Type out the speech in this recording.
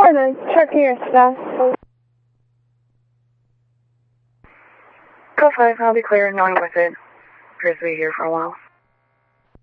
Or the truck here stuff. Code 5, I'll be clear and going with it. Appears to be here for a while.